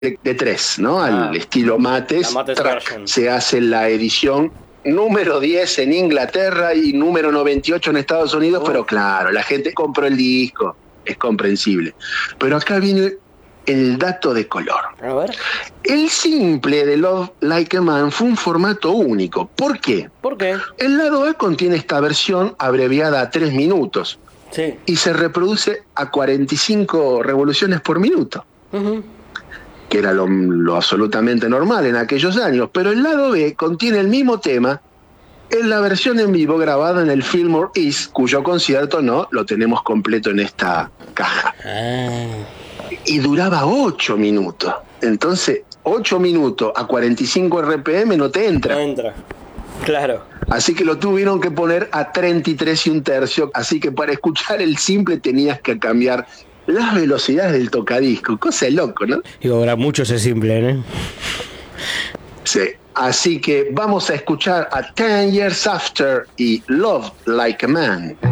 de 3, ¿no? Al estilo Mates. Se hace la edición número 10 en Inglaterra y número 98 en Estados Unidos, pero claro, la gente compró el disco, es comprensible. Pero acá viene el dato de color. A ver. El simple de Love Like a Man fue un formato único. ¿Por qué? ¿Por qué? El lado A contiene esta versión abreviada a 3 minutos. Sí. Y se reproduce a 45 revoluciones por minuto. Que era lo absolutamente normal en aquellos años. Pero el lado B contiene el mismo tema en la versión en vivo grabada en el Fillmore East, cuyo concierto no lo tenemos completo en esta caja. Y duraba 8 minutos. Entonces, 8 minutos a 45 RPM no te entra. No entra, claro. Así que lo tuvieron que poner a 33 1/3. Así que para escuchar el simple tenías que cambiar las velocidades del tocadisco. Cosa de loco, ¿no? Digo, ahora mucho es simple, ¿eh? Sí. Así que vamos a escuchar a 10 Years After y Love Like a Man.